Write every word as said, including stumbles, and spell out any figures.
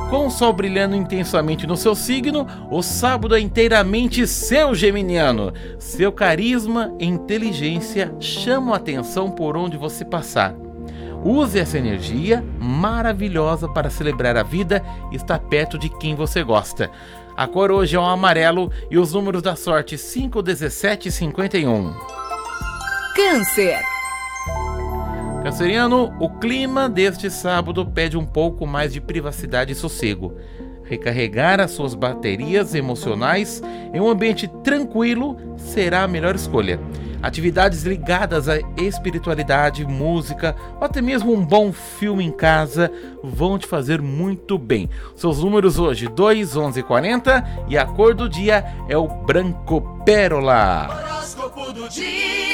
Com o sol brilhando intensamente no seu signo, o sábado é inteiramente seu, geminiano. Seu carisma e inteligência chamam a atenção por onde você passar. Use essa energia maravilhosa para celebrar a vida e estar perto de quem você gosta. A cor hoje é o amarelo e os números da sorte cinco, dezessete e cinquenta e um. Câncer. Canceriano, o clima deste sábado pede um pouco mais de privacidade e sossego. Recarregar as suas baterias emocionais em um ambiente tranquilo será a melhor escolha. Atividades ligadas à espiritualidade, música ou até mesmo um bom filme em casa vão te fazer muito bem. Seus números hoje dois, onze e quarenta e a cor do dia é o branco pérola. Horóscopo do dia.